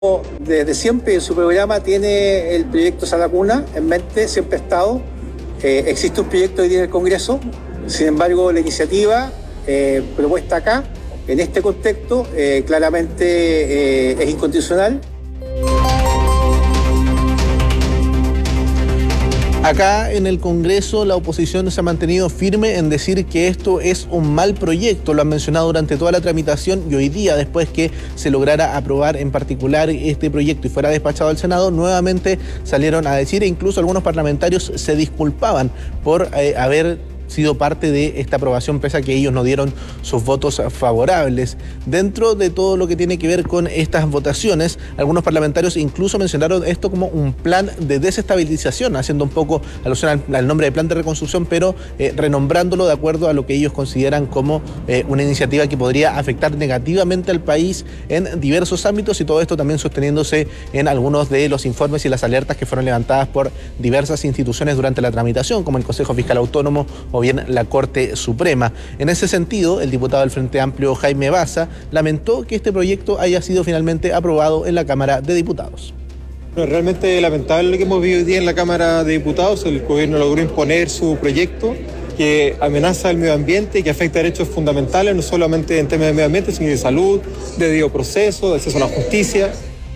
Desde siempre en su programa tiene el proyecto Sala Cuna en mente, siempre ha estado. Existe un proyecto hoy día en el Congreso, sin embargo la iniciativa propuesta acá, en este contexto, claramente es inconstitucional. Acá en el Congreso la oposición se ha mantenido firme en decir que esto es un mal proyecto. Lo han mencionado durante toda la tramitación y hoy día, después que se lograra aprobar en particular este proyecto y fuera despachado al Senado, nuevamente salieron a decir, e incluso algunos parlamentarios se disculpaban por haber sido parte de esta aprobación, pese a que ellos no dieron sus votos favorables. Dentro de todo lo que tiene que ver con estas votaciones, algunos parlamentarios incluso mencionaron esto como un plan de desestabilización, haciendo un poco alusión al nombre de plan de reconstrucción, pero renombrándolo de acuerdo a lo que ellos consideran como una iniciativa que podría afectar negativamente al país en diversos ámbitos, y todo esto también sosteniéndose en algunos de los informes y las alertas que fueron levantadas por diversas instituciones durante la tramitación, como el Consejo Fiscal Autónomo o bien la Corte Suprema. En ese sentido, el diputado del Frente Amplio, Jaime Baza, lamentó que este proyecto haya sido finalmente aprobado en la Cámara de Diputados. Realmente lamentable lo que hemos vivido hoy día en la Cámara de Diputados. El gobierno logró imponer su proyecto que amenaza el medio ambiente y que afecta derechos fundamentales, no solamente en temas de medio ambiente, sino de salud, de debido proceso, de acceso a la justicia.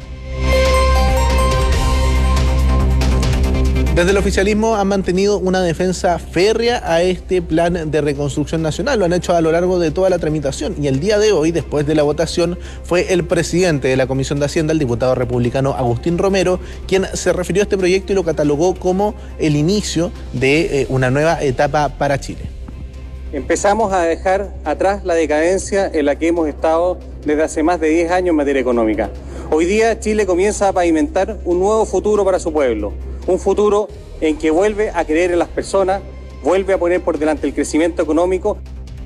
Desde el oficialismo han mantenido una defensa férrea a este plan de reconstrucción nacional. Lo han hecho a lo largo de toda la tramitación. Y el día de hoy, después de la votación, fue el presidente de la Comisión de Hacienda, el diputado republicano Agustín Romero, quien se refirió a este proyecto y lo catalogó como el inicio de una nueva etapa para Chile. Empezamos a dejar atrás la decadencia en la que hemos estado desde hace más de 10 años en materia económica. Hoy día Chile comienza a pavimentar un nuevo futuro para su pueblo. Un futuro en que vuelve a creer en las personas, vuelve a poner por delante el crecimiento económico.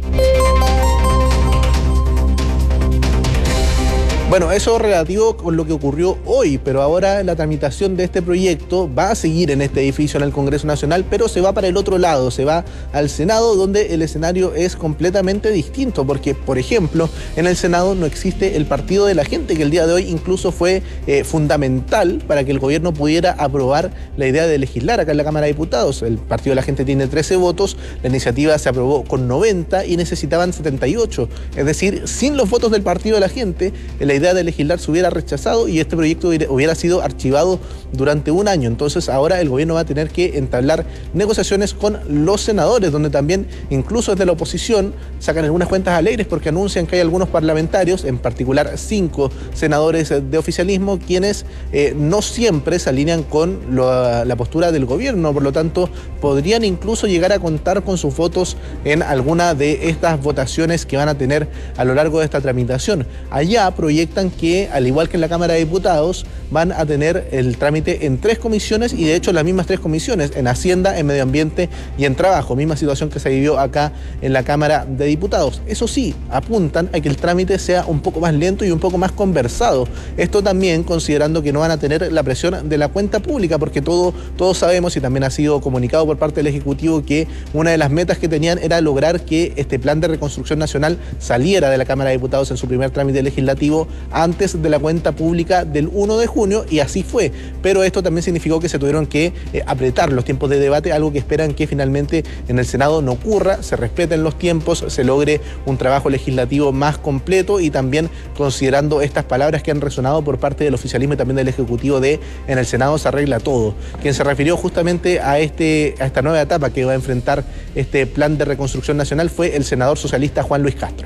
Bueno, eso relativo con lo que ocurrió hoy, pero ahora la tramitación de este proyecto va a seguir en este edificio en el Congreso Nacional, pero se va para el otro lado, se va al Senado, donde el escenario es completamente distinto, porque, por ejemplo, en el Senado no existe el Partido de la Gente, que el día de hoy incluso fue fundamental para que el gobierno pudiera aprobar la idea de legislar acá en la Cámara de Diputados. El Partido de la Gente tiene 13 votos, la iniciativa se aprobó con 90 y necesitaban 78, es decir, sin los votos del Partido de la Gente, la idea de legislar se hubiera rechazado y este proyecto hubiera sido archivado durante un año. Entonces ahora el gobierno va a tener que entablar negociaciones con los senadores, donde también incluso desde la oposición sacan algunas cuentas alegres porque anuncian que hay algunos parlamentarios, en particular 5 senadores de oficialismo, quienes no siempre se alinean con la postura del gobierno, por lo tanto podrían incluso llegar a contar con sus votos en alguna de estas votaciones que van a tener a lo largo de esta tramitación. Allá proyectan que, al igual que en la Cámara de Diputados, van a tener el trámite en 3 comisiones y de hecho las mismas 3 comisiones, en Hacienda, en Medio Ambiente y en Trabajo, misma situación que se vivió acá en la Cámara de Diputados. Eso sí, apuntan a que el trámite sea un poco más lento y un poco más conversado. Esto también considerando que no van a tener la presión de la cuenta pública, porque todos sabemos, y también ha sido comunicado por parte del Ejecutivo, que una de las metas que tenían era lograr que este plan de reconstrucción nacional saliera de la Cámara de Diputados en su primer trámite legislativo antes de la cuenta pública del 1 de junio, y así fue. Pero esto también significó que se tuvieron que apretar los tiempos de debate, algo que esperan que finalmente en el Senado no ocurra, se respeten los tiempos, se logre un trabajo legislativo más completo, y también considerando estas palabras que han resonado por parte del oficialismo y también del Ejecutivo de en el Senado se arregla todo. Quien se refirió justamente a esta nueva etapa que va a enfrentar este plan de reconstrucción nacional fue el senador socialista Juan Luis Castro.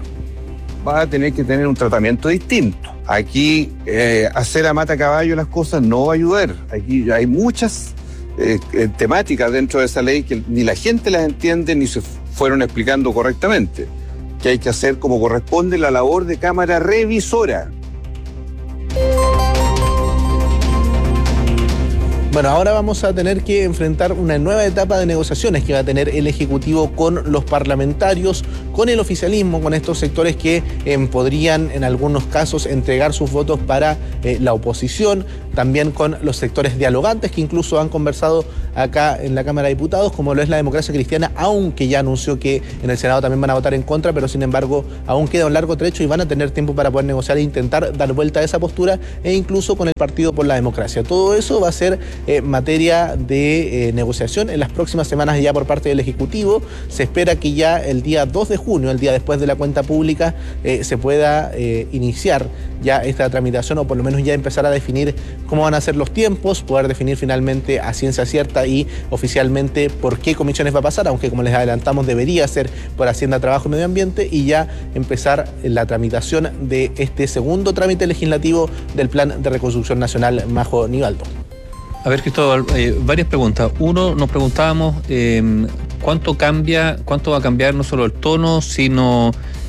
Va a tener que tener un tratamiento distinto. Aquí hacer a mata caballo las cosas no va a ayudar. Aquí hay muchas temáticas dentro de esa ley que ni la gente las entiende ni se fueron explicando correctamente. Que hay que hacer como corresponde la labor de Cámara Revisora. Bueno, ahora vamos a tener que enfrentar una nueva etapa de negociaciones que va a tener el Ejecutivo con los parlamentarios, con el oficialismo, con estos sectores que podrían en algunos casos entregar sus votos para la oposición, también con los sectores dialogantes que incluso han conversado acá en la Cámara de Diputados, como lo es la Democracia Cristiana, aunque ya anunció que en el Senado también van a votar en contra, pero sin embargo aún queda un largo trecho y van a tener tiempo para poder negociar e intentar dar vuelta a esa postura, e incluso con el Partido por la Democracia. Todo eso va a ser materia de negociación en las próximas semanas ya por parte del Ejecutivo. Se espera que ya el día 2 de junio, el día después de la cuenta pública, se pueda iniciar ya esta tramitación, o por lo menos ya empezar a definir cómo van a ser los tiempos, poder definir finalmente a ciencia cierta y oficialmente por qué comisiones va a pasar, aunque como les adelantamos debería ser por Hacienda, Trabajo y Medio Ambiente, y ya empezar la tramitación de este segundo trámite legislativo del Plan de Reconstrucción Nacional. Majo Nivaldo. A ver, Cristóbal, varias preguntas. Uno, nos preguntábamos cuánto va a cambiar no solo el tono, sino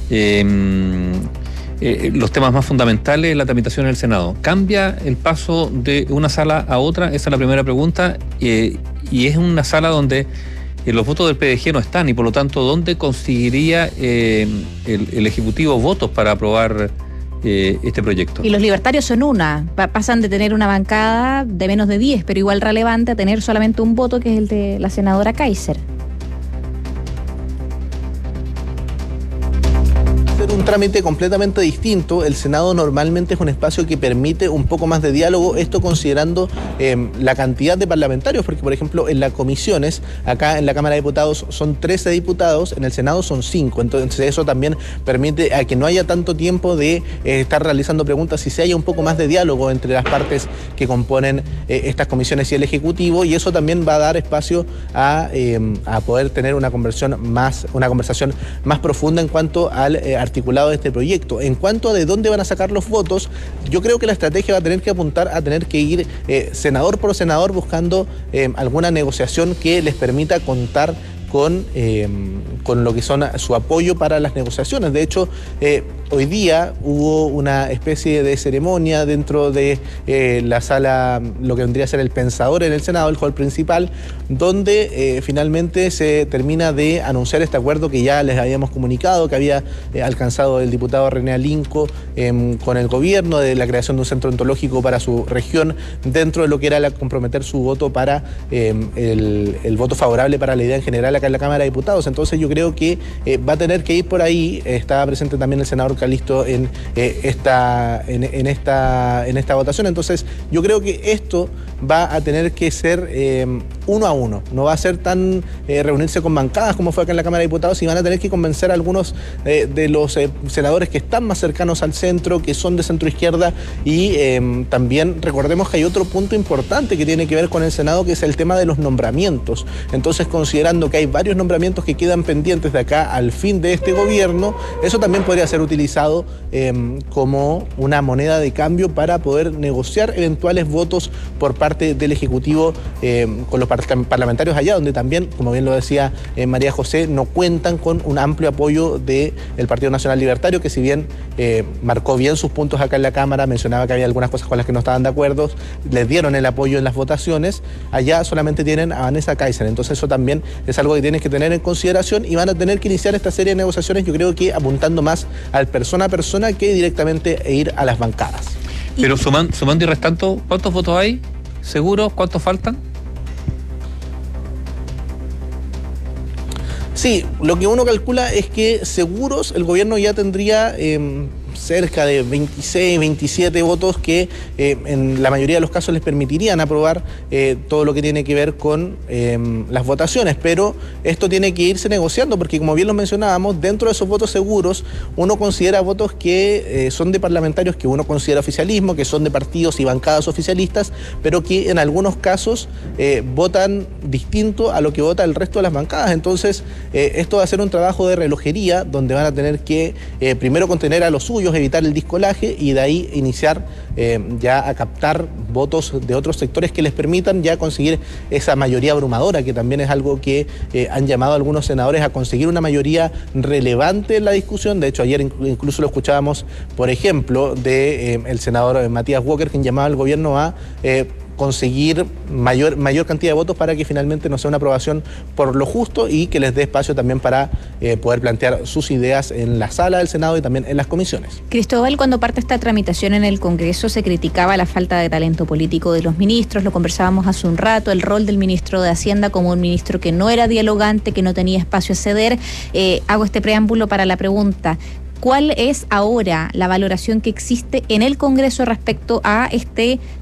los temas más fundamentales de la tramitación en el Senado. ¿Cambia el paso de una sala a otra? Esa es la primera pregunta. Y es una sala donde los votos del PDG no están, y por lo tanto, ¿dónde conseguiría el Ejecutivo votos para aprobar este proyecto? Y los libertarios son pasan de tener una bancada de menos de 10, pero igual relevante, a tener solamente un voto, que es el de la senadora Kaiser. Un trámite completamente distinto. El Senado normalmente es un espacio que permite un poco más de diálogo, esto considerando la cantidad de parlamentarios, porque por ejemplo en las comisiones, acá en la Cámara de Diputados son 13 diputados, en el Senado son 5, entonces eso también permite a que no haya tanto tiempo de estar realizando preguntas y se haya un poco más de diálogo entre las partes que componen estas comisiones y el Ejecutivo, y eso también va a dar espacio a poder tener una conversación más profunda en cuanto al articulado de este proyecto. En cuanto a de dónde van a sacar los votos, yo creo que la estrategia va a tener que apuntar a tener que ir senador por senador buscando alguna negociación que les permita contar con lo que son su apoyo para las negociaciones. De hecho, hoy día hubo una especie de ceremonia dentro de la sala, lo que vendría a ser el pensador en el Senado, el hall principal, donde finalmente se termina de anunciar este acuerdo que ya les habíamos comunicado, que había alcanzado el diputado René Alinco con el gobierno, de la creación de un centro ontológico para su región, dentro de lo que era comprometer su voto para el voto favorable para la idea en general acá en la Cámara de Diputados. Entonces yo creo que va a tener que ir por ahí. Estaba presente también el senador Calisto en esta votación. Entonces yo creo que esto va a tener que ser uno a uno. No va a ser tan reunirse con bancadas como fue acá en la Cámara de Diputados, y van a tener que convencer a algunos de los senadores que están más cercanos al centro, que son de centro izquierda, y también recordemos que hay otro punto importante que tiene que ver con el Senado, que es el tema de los nombramientos. Entonces, considerando que hay varios nombramientos que quedan pendientes de acá al fin de este gobierno, eso también podría ser utilizado como una moneda de cambio para poder negociar eventuales votos por parte del Ejecutivo con los parlamentarios allá, donde también, como bien lo decía María José, no cuentan con un amplio apoyo del Partido Nacional Libertario, que si bien marcó bien sus puntos acá en la Cámara, mencionaba que había algunas cosas con las que no estaban de acuerdo, les dieron el apoyo en las votaciones, allá solamente tienen a Vanessa Kaiser. Entonces eso también es algo que tienes que tener en consideración, y van a tener que iniciar esta serie de negociaciones, yo creo que apuntando más al persona a persona que directamente ir a las bancadas. Pero sumando y restando, ¿cuántos votos hay? ¿Seguros? ¿Cuántos faltan? Sí, lo que uno calcula es que seguros el gobierno ya tendría cerca de 26, 27 votos que en la mayoría de los casos les permitirían aprobar todo lo que tiene que ver con las votaciones, pero esto tiene que irse negociando, porque como bien lo mencionábamos, dentro de esos votos seguros uno considera votos que son de parlamentarios que uno considera oficialismo, que son de partidos y bancadas oficialistas, pero que en algunos casos votan distinto a lo que vota el resto de las bancadas. Entonces esto va a ser un trabajo de relojería, donde van a tener que primero contener a los suyos, evitar el discolaje, y de ahí iniciar ya a captar votos de otros sectores que les permitan ya conseguir esa mayoría abrumadora, que también es algo que han llamado algunos senadores a conseguir una mayoría relevante en la discusión. De hecho, ayer incluso lo escuchábamos, por ejemplo, de el senador Matías Walker, quien llamaba al gobierno a conseguir mayor cantidad de votos para que finalmente no sea una aprobación por lo justo y que les dé espacio también para poder plantear sus ideas en la sala del Senado y también en las comisiones. Cristóbal, cuando parte esta tramitación en el Congreso se criticaba la falta de talento político de los ministros, lo conversábamos hace un rato, el rol del ministro de Hacienda como un ministro que no era dialogante, que no tenía espacio a ceder. Hago este preámbulo para la pregunta. ¿Cuál es ahora la valoración que existe en el Congreso respecto a este